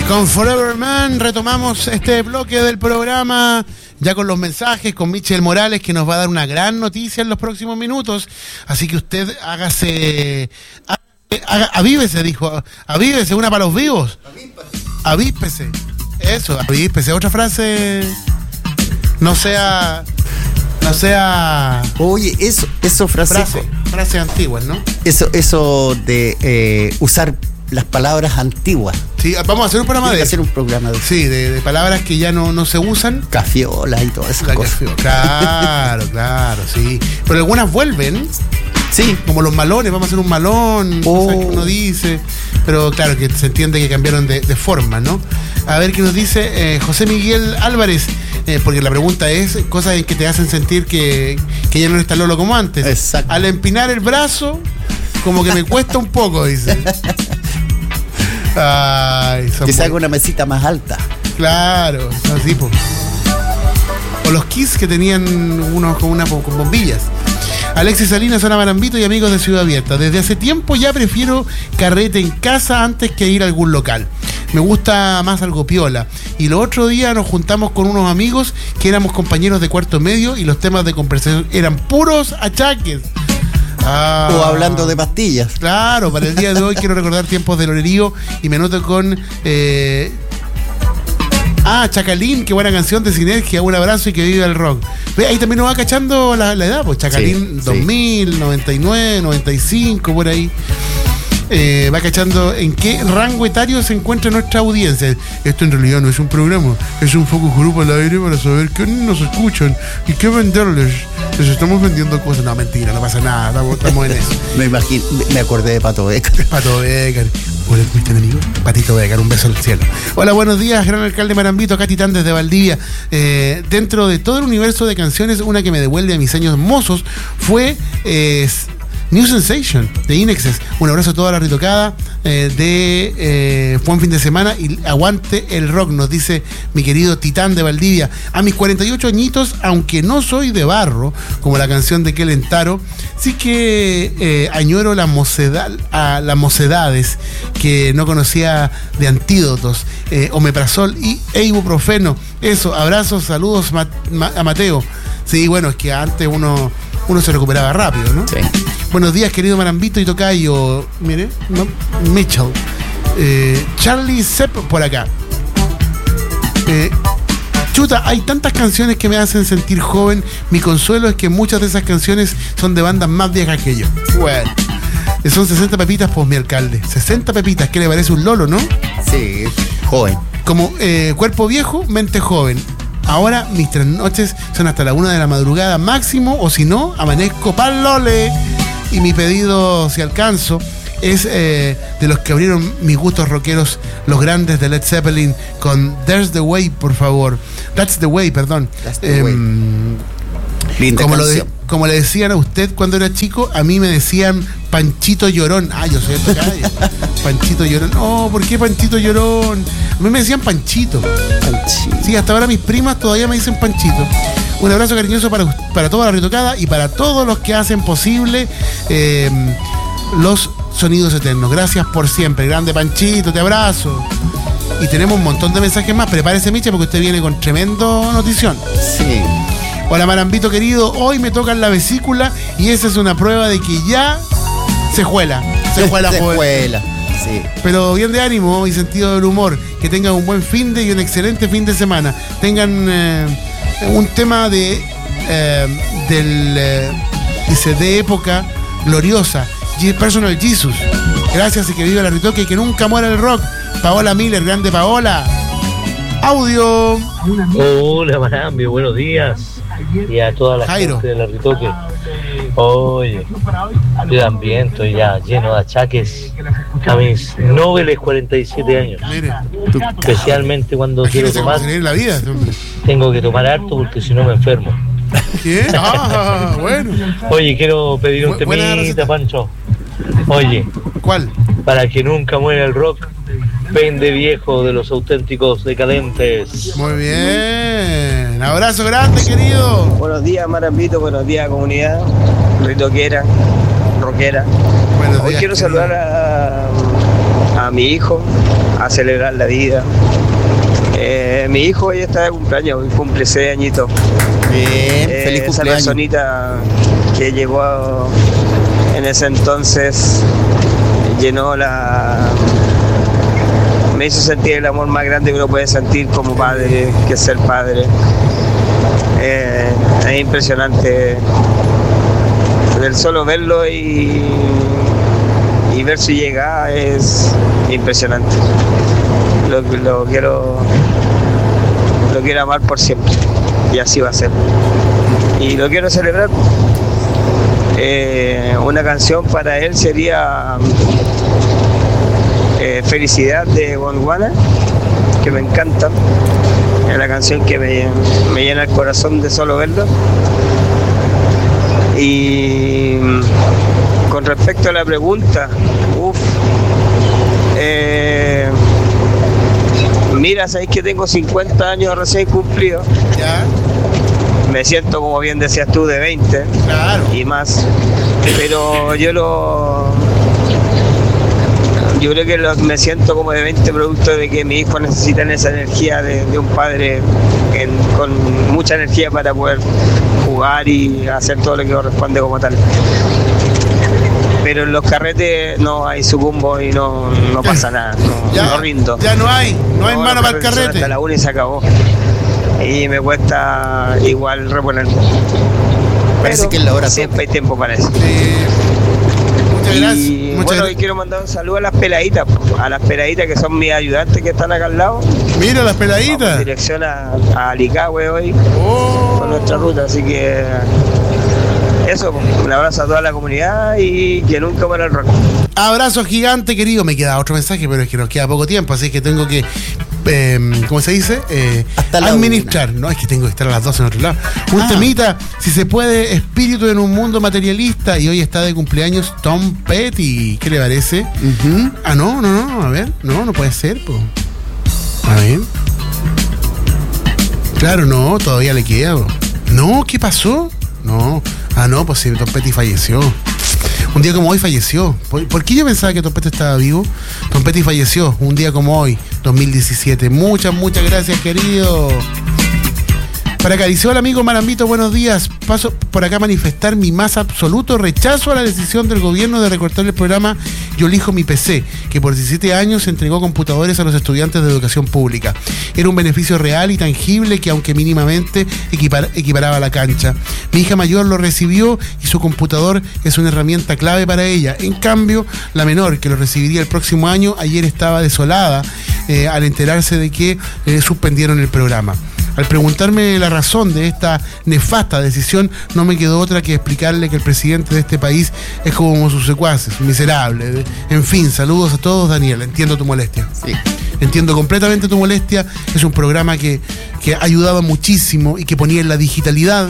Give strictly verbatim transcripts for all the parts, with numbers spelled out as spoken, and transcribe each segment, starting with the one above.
Con Forever Man retomamos este bloque del programa ya con los mensajes, con Michel Morales, que nos va a dar una gran noticia en los próximos minutos. Así que usted hágase, haga, avívese, dijo, avívese, una para los vivos. Avíspese. Eso, avíspese. Otra frase, no sea, no sea. Oye, eso, eso frase, frase, frase antiguas, ¿no? Eso, eso de eh, usar las palabras antiguas. Sí, vamos a hacer un programa de hacer un programa de sí, de, de palabras que ya no, no se usan. Cafiola y todas esas La cosas. cafiola. Claro, claro, sí. Pero algunas vuelven. Sí. Como los malones, vamos a hacer un malón, oh. cosas que uno dice. Pero claro, que se entiende que cambiaron de, de forma, ¿no? A ver qué nos dice eh, José Miguel Álvarez. Eh, porque la pregunta es cosas en que te hacen sentir que, que ya no eres tan lolo como antes. Exacto. Al empinar el brazo, como que me cuesta un poco, dice. Ay, que muy... se haga una mesita más alta. Claro, así, po. O los Kiss que tenían unos con una con bombillas. Alexis Salinas, Ana Marambito y amigos de Ciudad Abierta. Desde hace tiempo ya prefiero carrete en casa antes que ir a algún local. Me gusta más algo piola. Y el otro día nos juntamos con unos amigos que éramos compañeros de cuarto medio y los temas de conversación eran puros achaques. Ah, o hablando de pastillas. Claro, para el día de hoy quiero recordar tiempos del Lorerío y me noto con eh, ah, Chacalín, qué buena canción de Sinergia, un abrazo y que viva el rock. Ve, ahí también nos va cachando la, la edad, pues Chacalín sí, dos mil, sí. noventa y nueve, noventa y cinco, por ahí. Eh, va cachando en qué rango etario se encuentra nuestra audiencia. Esto en realidad no es un programa, es un focus group al aire para saber qué nos escuchan y qué venderles. Les estamos vendiendo cosas. No, mentira, no pasa nada, estamos, estamos en eso. Me imagino, me acordé de Pato Bécar. Pato Bécar. Hola, ¿cómo están, amigos? Patito Bécar, un beso al cielo. Hola, buenos días, gran alcalde Marambito, acá Titán desde Valdivia. Eh, dentro de todo el universo de canciones, una que me devuelve a mis años mozos fue... Eh, New Sensation de Inexes. Un abrazo a toda la retocada eh, de eh, buen fin de semana y aguante el rock, nos dice mi querido Titán de Valdivia. A mis cuarenta y ocho añitos, aunque no soy de barro, como la canción de Kellen Taro, sí que eh, añoro la mocedad, a las mocedades que no conocía de antídotos, eh, omeprazol y ibuprofeno. Eso, abrazos, saludos ma- ma- a Mateo. Sí, bueno, es que antes uno, uno se recuperaba rápido, ¿no? Sí. Buenos días, querido Marambito y tocayo. Mire, no, Mitchell. Eh, Charlie Sepp por acá. Eh, chuta, hay tantas canciones que me hacen sentir joven. Mi consuelo es que muchas de esas canciones son de bandas más viejas que yo. Bueno, son sesenta pepitas, pues mi alcalde. sesenta pepitas, ¿qué le parece un lolo, no? Sí, joven. Como eh, cuerpo viejo, mente joven. Ahora mis tres noches son hasta la una de la madrugada máximo, o si no, amanezco pa'l lole. Y mi pedido, si alcanzo, es eh, de los que abrieron mis gustos rockeros, los grandes de Led Zeppelin, con There's the Way, por favor. That's the Way, perdón. That's the eh, way. Linda como, lo de, canción. como le decían a usted cuando era chico, a mí me decían Panchito Llorón. Ah, yo soy de esta calle. Panchito Llorón. Oh, ¿por qué Panchito Llorón? A mí me decían Panchito. Panchito. Sí, hasta ahora mis primas todavía me dicen Panchito. Un abrazo cariñoso para, para toda la retocada y para todos los que hacen posible eh, los sonidos eternos. Gracias por siempre. Grande Panchito, te abrazo. Y tenemos un montón de mensajes más. Prepárese, Micha, porque usted viene con tremendo notición. Sí. Hola, Marambito querido. Hoy me tocan la vesícula y esa es una prueba de que ya se juela. Se juela, Se joven. juela. Sí. Pero bien de ánimo y sentido del humor. Que tengan un buen fin de y un excelente fin de semana. Tengan eh, un tema de eh, del eh, dice de época gloriosa. Personal Jesus. Gracias y que viva la ritoque y que nunca muera el rock. Paola Miller, grande Paola. Audio. Hola, Marambio, buenos días. Y a toda la Jairo. gente de la Ritoque. Oye, yo también estoy ya lleno de achaques a mis nobles cuarenta y siete años. Mire, Especialmente cuando quiero imagínese cómo tomar, se le viene la vida, hombre. tengo que tomar harto porque si no me enfermo. ¿Qué? Ah, bueno. Oye, quiero pedir un Bu- buena receta. temita, Pancho. Oye, ¿Cuál? para que nunca muera el rock, Pende Viejo de los Auténticos Decadentes. Muy bien. Abrazo grande, querido. Buenos días, Marambito, buenos días, comunidad ritoquera, rockera. Buenos Hoy días, quiero querido. saludar a, a a mi hijo, a celebrar la vida. Eh, mi hijo hoy está de cumpleaños, hoy cumple seis añitos. Bien, Eh, feliz esa cumpleaños. personita que llegó a- en ese entonces llenó la... me hizo sentir el amor más grande que uno puede sentir como padre, que es ser padre. Eh, es impresionante el solo verlo y, y ver su llegada es impresionante. Lo, lo quiero lo quiero amar por siempre y así va a ser. Y lo quiero celebrar. Eh, una canción para él sería eh, Felicidad de Gondwana, que me encanta. Es la canción que me, me llena el corazón de solo verlo. Y con respecto a la pregunta, uff, eh, mira, sabéis que tengo cincuenta años recién cumplidos. Ya, Me siento, como bien decías tú, de veinte claro. y más. Pero yo lo... Yo creo que lo- me siento como de veinte producto de que mis hijos necesitan esa energía de, de un padre en- con mucha energía para poder jugar y hacer todo lo que corresponde como tal. Pero en los carretes no hay sucumbo y no, no pasa nada, no, Ya, no rindo. ya no hay, no hay No, mano los para el carretes son carrete. Hasta la una y se acabó. Y me cuesta igual reponerme. Parece Pero que es la hora siempre hay tiempo para eso. Sí. Muchas gracias. Y Muchas bueno, gra- y quiero mandar un saludo a las peladitas, a las peladitas que son mis ayudantes que están acá al lado. Mira las Vamos en peladitas. dirección a, a Alicagüe hoy Oh. con nuestra ruta, así que eso, un abrazo a toda la comunidad y que nunca muera el rock. Abrazo gigante, querido. Me queda otro mensaje, pero es que nos queda poco tiempo, así que tengo que, eh, ¿cómo se dice? Eh, Hasta la administrar. No, es que tengo que estar a las doce en otro lado. Un Ah. temita, si se puede, espíritu en un mundo materialista. Y hoy está de cumpleaños Tom Petty. ¿Qué le parece? Ujú. Ah, no, no, no, a ver. No, no puede ser, po. A ver. Claro, no, todavía le queda, po. No, ¿qué pasó? No. Ah, no, pues sí, Tom Petty falleció. Un día como hoy falleció. ¿Por, por qué yo pensaba que Tom Petty estaba vivo? Tom Petty falleció un día como hoy, dos mil diecisiete. Muchas, muchas gracias, querido. Para acá, dice, hola amigo Marambito, buenos días. Paso por acá a manifestar mi más absoluto rechazo a la decisión del gobierno de recortar el programa Yo elijo mi P C, que por diecisiete años entregó computadores a los estudiantes de educación pública. Era un beneficio real y tangible que, aunque mínimamente, equipar- equiparaba la cancha. Mi hija mayor lo recibió y su computador es una herramienta clave para ella. En cambio, la menor, que lo recibiría el próximo año, ayer estaba desolada eh, al enterarse de que eh, suspendieron el programa. Al preguntarme la razón de esta nefasta decisión, no me quedó otra que explicarle que el presidente de este país es como sus secuaces, miserable. En fin, saludos a todos, Daniel. Entiendo tu molestia. Sí. Entiendo completamente tu molestia. Es un programa que, que ayudaba muchísimo y que ponía en la digitalidad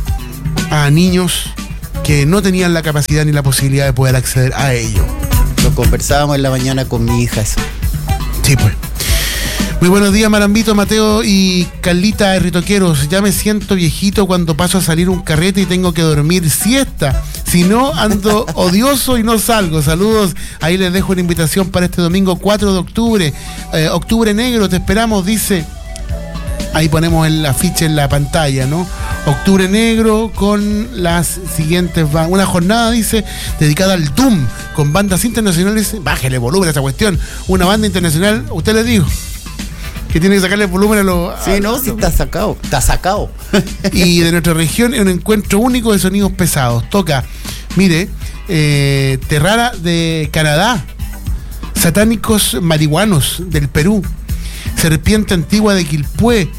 a niños que no tenían la capacidad ni la posibilidad de poder acceder a ello. Lo conversábamos en la mañana con mi hija eso. Sí, pues. Muy buenos días, Marambito, Mateo y Carlita de Ritoqueros. Ya me siento viejito cuando paso a salir un carrete y tengo que dormir siesta. Si no, ando odioso y no salgo. Saludos. Ahí les dejo una invitación para este domingo cuatro de octubre. Eh, octubre negro, te esperamos, dice. Ahí ponemos el afiche en la pantalla, ¿no? Octubre negro con las siguientes bandas. Una jornada, dice, dedicada al Doom, con bandas internacionales. Bájele volumen a esa cuestión. Una banda internacional, usted le digo, que tiene que sacarle volumen a los... Sí, no, sí está sacado. Está sacado. Y de nuestra región es un encuentro único de sonidos pesados. Toca, mire, eh, Terrara de Canadá, Satánicos Marihuanos del Perú, Serpiente Antigua de Quilpué,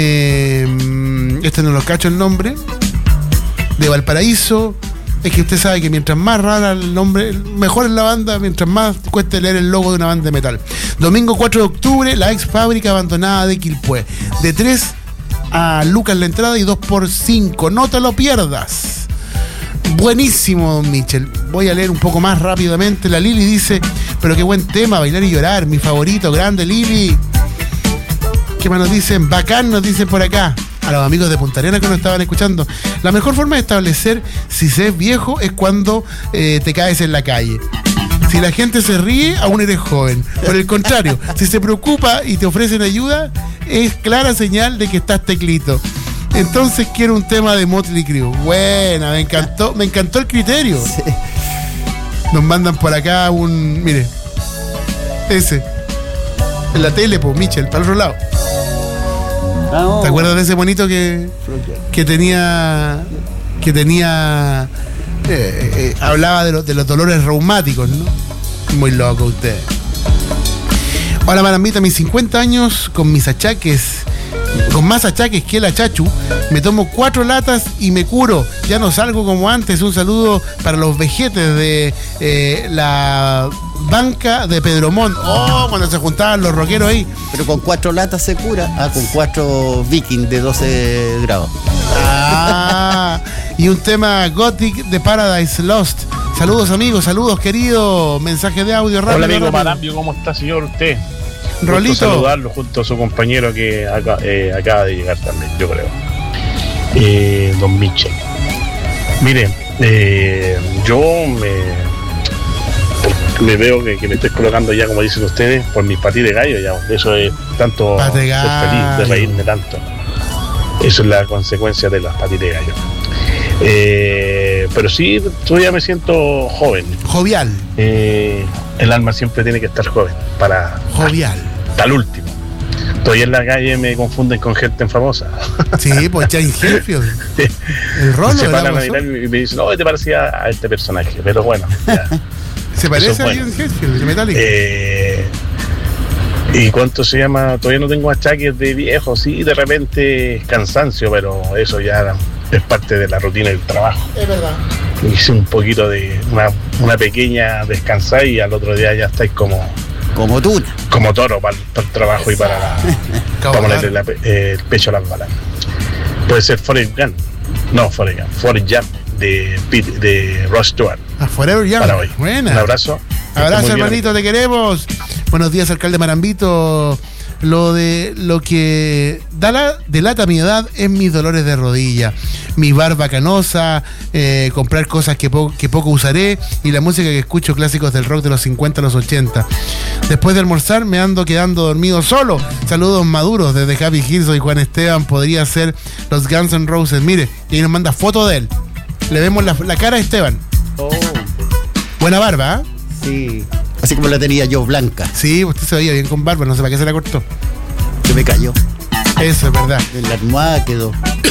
eh, este no lo cacho el nombre, de Valparaíso. Es que usted sabe que mientras más rara el nombre, mejor es la banda, mientras más cueste leer el logo de una banda de metal. Domingo cuatro de octubre, la ex fábrica abandonada de Quilpué. De tres a lucas la entrada y dos por cinco. No te lo pierdas. Buenísimo, don Michel. Voy a leer un poco más rápidamente. La Lili dice, pero qué buen tema, bailar y llorar. Mi favorito, grande Lili. ¿Qué más nos dicen? Bacán, nos dicen por acá. A los amigos de Punta Arenas que nos estaban escuchando. La mejor forma de establecer si se es viejo es cuando eh, te caes en la calle. Si la gente se ríe, aún eres joven. Por el contrario, si se preocupa y te ofrecen ayuda, es clara señal de que estás teclito. Entonces quiero un tema de Motley Crue. Buena, me encantó, me encantó el criterio. Sí. Nos mandan por acá un... Mire, ese. En la tele, pues, Michel, para el otro lado. Ah, oh. ¿Te acuerdas de ese bonito que, que tenía... Que tenía... Eh, eh, hablaba de, lo, de los dolores reumáticos, ¿no? Muy loco usted. Hola, Marambita, mis cincuenta años con mis achaques, con más achaques que la Chachu, me tomo cuatro latas y me curo. Ya no salgo como antes. Un saludo para los vejetes de eh, la banca de Pedromont. Oh, cuando se juntaban los rockeros ahí. Pero con cuatro latas se cura. Ah, con cuatro Viking de doce grados. Ah, y un tema Gothic de Paradise Lost. Saludos, amigos, saludos, querido. Mensaje de audio rápido. Hola, amigo rápido. Marambio, ¿cómo está, señor? Usted. Rolito. Gusto saludarlo junto a su compañero que acá, eh, acaba de llegar también, yo creo. Eh, don Michel. Mire, eh, yo me, me veo que, que me estoy colocando ya, como dicen ustedes, por mis patitas de gallo. Ya, eso es tanto ser feliz de reírme tanto. Eso es la consecuencia de las patitas de gallo. Eh, pero sí, todavía me siento joven. Jovial. Eh, el alma siempre tiene que estar joven para Jovial. hasta el último. Todavía en la calle me confunden con gente famosa. Sí, pues James Hetfield. El rolo. Se paran a mirar y me dicen, no, te parecía a este personaje, pero bueno. Ya. Se parece Eso a es bueno. James Hetfield, de Metallica. Eh, ¿Y cuánto se llama? Todavía no tengo achaques de viejo, sí, de repente cansancio, pero eso ya es parte de la rutina del trabajo. Es verdad. Hice un poquito de una, una pequeña descansada y al otro día ya estáis como Como tú. como toro para, para el trabajo y para, la, para ponerle la, eh, el pecho a las balas. Puede ser Forrest Gump, no Forrest Gump, Forrest Gump de, de Ross Stewart. A Forever Young. Para hoy. Buena. Un abrazo. Abrazo, hermanito, te queremos. Buenos días, alcalde Marambito. Lo de lo que da la, delata mi edad es mis dolores de rodilla, mi barba canosa, eh, comprar cosas que, po que poco usaré y la música que escucho, clásicos del rock de los cincuenta a los ochenta. Después de almorzar me ando quedando dormido solo. Saludos maduros desde Happy Hills y Juan Esteban. Podría ser los Guns N' Roses. Mire, y ahí nos manda foto de él. Le vemos la, la cara a Esteban. Oh. Buena barba, ¿eh? Sí. Así como la tenía yo, blanca. Sí, usted se veía bien con barba, no sé para qué se la cortó. Se me cayó. Eso es verdad. En la almohada quedó.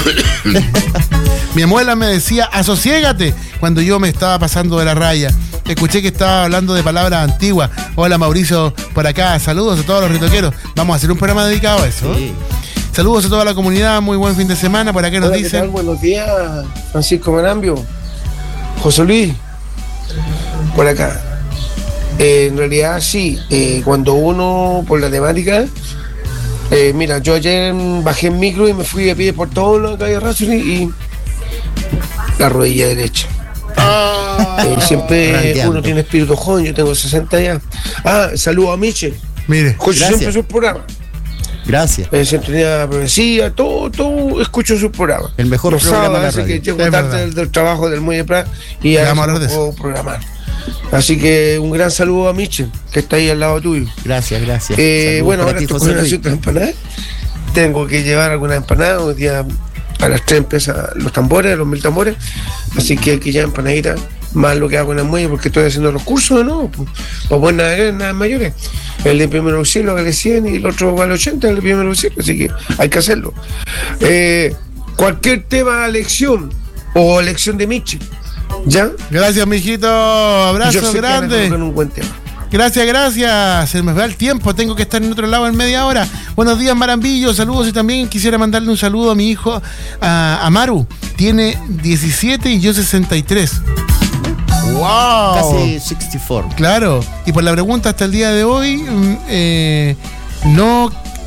Mi abuela me decía, asosiégate, cuando yo me estaba pasando de la raya. Escuché que estaba hablando de palabras antiguas. Hola, Mauricio, por acá. Saludos a todos los ritoqueros. Vamos a hacer un programa dedicado a eso. Sí. Saludos a toda la comunidad. Muy buen fin de semana. Por acá nos Hola, ¿qué dicen. tal? Buenos días, Francisco Marambio. José Luis, por acá. Eh, en realidad sí, eh, cuando uno, por la temática, eh, mira, yo ayer bajé en micro y me fui a pie por toda la calle Racing y la rodilla derecha. Eh, siempre Randeando. uno tiene espíritu joven, yo tengo sesenta ya. Ah, saludo a Michel. Mire, Escucho Gracias. siempre sus programas. Gracias. Eh, Sintonía Progresiva, todo, todo escucho sus programas. El mejor Los programa sábados, de la así radio. que llego Es tarde verdad. del, del trabajo del Muelle Prat y Ya ya vamos a no hablar de puedo programar. Así que un gran saludo a Michel, que está ahí al lado tuyo. Gracias, gracias. Eh, Saludos bueno, para ahora ti, estoy José con Luis. una empanadas. Tengo que llevar algunas empanadas. Hoy día a las tres empiezan los tambores, los mil tambores. Así que hay que llevar empanaditas, más lo que hago en el muelle, porque estoy haciendo los cursos de nuevo, pues, para poder navegar en naves mayores. El de primer auxilio vale cien y el otro vale ochenta, el de primer auxilio. Así que hay que hacerlo. Eh, cualquier tema a elección o elección de Michel, ¿ya? gracias, mijito. Yo Abrazo sé que van a grande. colocar un buen tema. Gracias, gracias. Se me va el tiempo. Tengo que estar en otro lado en media hora. Buenos días, Marambillo. Saludos y también quisiera mandarle un saludo a mi hijo, a, a Maru. Tiene diecisiete y yo sesenta y tres. ¡Wow! Casi sesenta y cuatro. Claro. Y por la pregunta hasta el día de hoy, mm, eh, no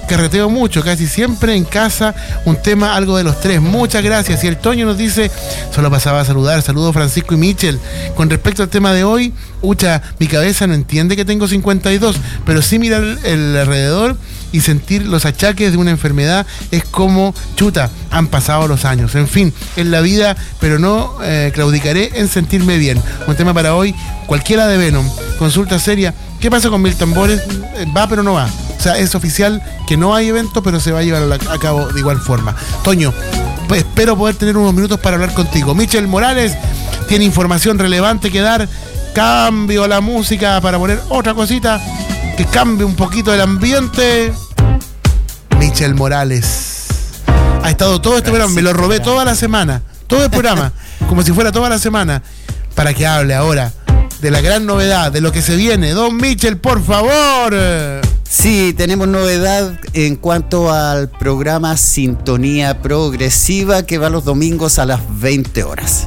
carreteo mucho, casi siempre en casa, un tema, algo de los tres. Muchas gracias. Y el Toño nos dice, solo pasaba a saludar, saludos Francisco y Michel. Con respecto al tema de hoy, ucha, mi cabeza no entiende que tengo cincuenta y dos, pero sí mirar el, el alrededor y sentir los achaques de una enfermedad es como, chuta, han pasado los años. En fin, en la vida, pero no eh, claudicaré en sentirme bien. Un tema para hoy, cualquiera de Venom. Consulta seria, ¿qué pasa con Mil Tambores? Va pero no va. O sea, es oficial que no hay evento, pero se va a llevar a cabo de igual forma. Toño, pues espero poder tener unos minutos para hablar contigo. Michel Morales tiene información relevante que dar. Cambio la música para poner otra cosita que cambie un poquito el ambiente. Michel Morales ha estado todo este programa, me lo robé toda la semana, todo el programa, como si fuera toda la semana, para que hable ahora de la gran novedad, de lo que se viene. Don Michel, por favor. Sí, tenemos novedad en cuanto al programa Sintonía Progresiva, que va los domingos a las veinte horas.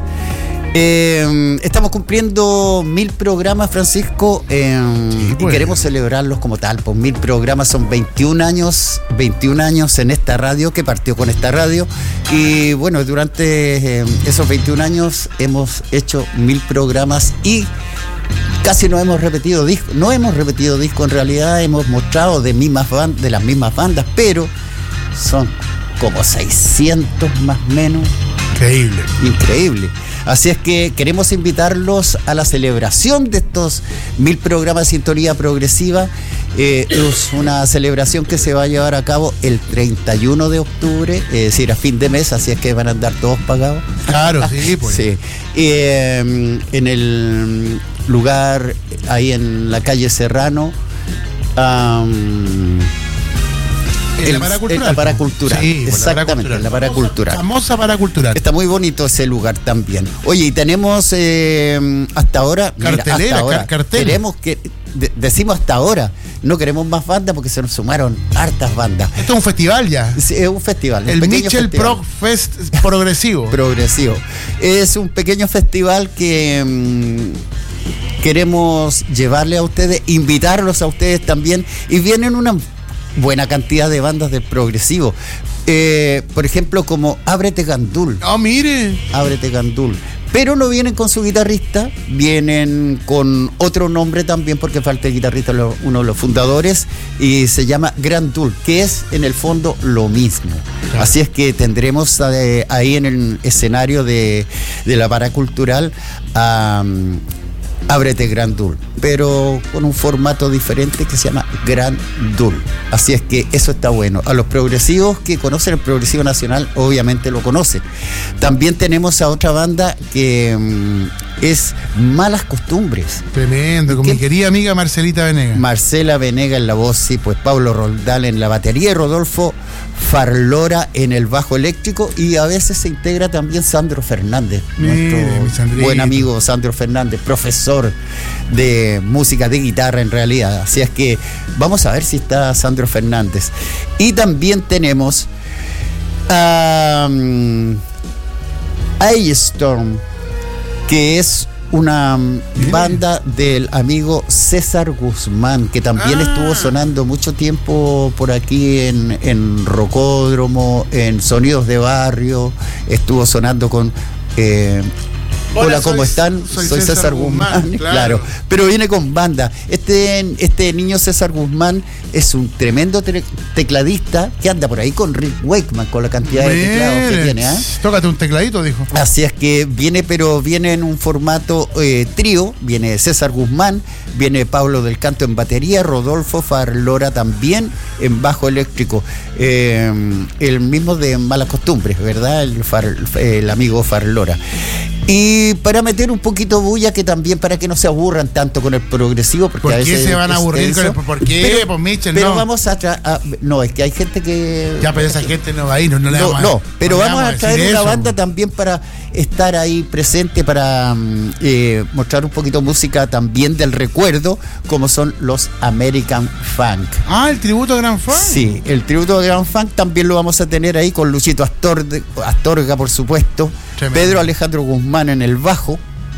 Eh, estamos cumpliendo mil programas, Francisco, eh, sí, pues. Y queremos celebrarlos como tal. Pues mil programas son veintiún años, veintiún años en esta radio, que partió con esta radio. Y bueno, durante eh, esos veintiún años hemos hecho mil programas y casi no hemos repetido disco. No hemos repetido disco, en realidad hemos mostrado de, mismas band, de las mismas bandas, pero son como seiscientos más o menos. Increíble. Increíble. Así es que queremos invitarlos a la celebración de estos mil programas de Sintonía Progresiva. Eh, es una celebración que se va a llevar a cabo el treinta y uno de octubre, es decir, a fin de mes, así es que van a andar todos pagados. Claro, sí, pues. Sí. Eh, en el lugar, ahí en la calle Serrano, um, En la paracultural. En la paracultural. Sí, exactamente, en la paracultural. Famosa paracultural. Está muy bonito ese lugar también. Oye, y tenemos eh, hasta ahora. Cartelera, mira, hasta ahora, car cartel. Queremos que. De, decimos hasta ahora. No queremos más bandas porque se nos sumaron hartas bandas. Esto es un festival ya. Sí, es un festival. El un Michel Prog Fest progresivo. Progresivo. Es un pequeño festival que. Mmm, queremos llevarle a ustedes, invitarlos a ustedes también. Y vienen una buena cantidad de bandas del progresivo. Eh, por ejemplo, como Ábrete Gandul. ¡Oh, mire! Ábrete Gandul. Pero no vienen con su guitarrista, vienen con otro nombre también, porque falta el guitarrista, uno de los fundadores, y se llama Grandul, que es en el fondo lo mismo. Claro. Así es que tendremos eh, ahí en el escenario de, de la paracultural a um, Ábrete Grandul, pero con un formato diferente que se llama Grandul. Así es que eso está bueno. A los progresivos que conocen el progresivo nacional, obviamente lo conocen. También tenemos a otra banda que mmm, es Malas Costumbres. Tremendo, con mi querida amiga Marcelita Venega. Marcela Venega en la voz, sí, pues Pablo Roldán en la batería y Rodolfo Farlora en el bajo eléctrico, y a veces se integra también Sandro Fernández, Mire, nuestro buen amigo Sandro Fernández, profesor de música de guitarra en realidad. Así es que vamos a ver si está Sandro Fernández. Y también tenemos a um, Ice Storm, que es una banda del amigo César Guzmán, que también ah. estuvo sonando mucho tiempo por aquí en, en Rocódromo, en Sonidos de Barrio, estuvo sonando con... Eh, Hola, Hola, ¿cómo soy, están? Soy, soy César, César Guzmán, Guzmán claro. claro. Pero viene con banda. Este, este niño César Guzmán es un tremendo te tecladista que anda por ahí con Rick Wakeman, con la cantidad Bien. de teclados que tiene. ¿eh? Tócate un tecladito, dijo. Así es que viene, pero viene en un formato eh, trío. Viene César Guzmán, viene Pablo del Canto en batería, Rodolfo Farlora también en bajo eléctrico. Eh, el mismo de Malas Costumbres, ¿verdad? El, Far, el amigo Farlora. Y para meter un poquito bulla, que también para que no se aburran tanto con el progresivo, porque ¿Por a qué veces se van a aburrir eso, con el, ¿por qué? Pero, pues Michel, pero no. vamos a, tra a no, es que hay gente que ya, pero esa gente no va a ir, no, no le no, vamos a, no, pero no vamos a traer una eso. banda también para estar ahí presente, para eh, mostrar un poquito música también del recuerdo, como son los American Funk. Ah, el tributo a Grand Funk. Sí, el tributo a Grand Funk también lo vamos a tener ahí con Luchito Astorga, Astorga por supuesto. Tremendo. Pedro Alejandro Guzmán en el bajo,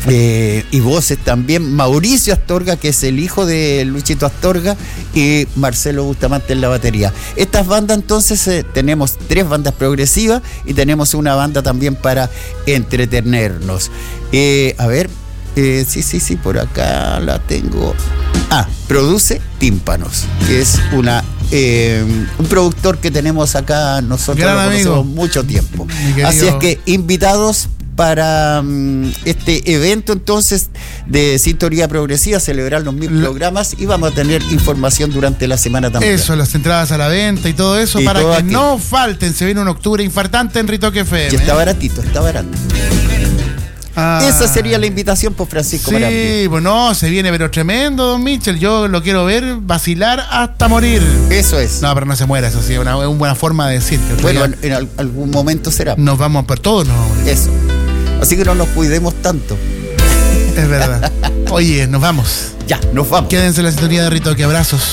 Eh, y voces también, Mauricio Astorga, que es el hijo de Luchito Astorga, y Marcelo Bustamante en la batería. Estas bandas entonces, eh, tenemos tres bandas progresivas y tenemos una banda también para entretenernos. Eh, a ver, eh, sí, sí, sí, por acá la tengo. Ah, produce Tímpanos, que es una eh, un productor que tenemos acá, nosotros Gran lo amigo. conocemos mucho tiempo. Querido... Así es que invitados para um, este evento entonces de Sintonía Progresiva, celebrar los mil Lo... programas, y vamos a tener información durante la semana también. Eso, las entradas a la venta y todo eso, y para todo que aquí. no falten. Se viene un octubre infartante en Ritoque F M. Y está baratito, está barato. Ah. Esa sería la invitación por Francisco Sí, Marambio. pues no, se viene pero tremendo, don Michel. Yo lo quiero ver vacilar hasta morir. Eso es. No, pero no se muera, eso sí, es una, una buena forma de decir. Que Bueno, en, en al- algún momento será. nos vamos, pero todos nos vamos a morir. Eso. Así que no nos cuidemos tanto. Es verdad. Oye, nos vamos. Ya, nos vamos. Quédense en la sintonía de Ritoque. Abrazos.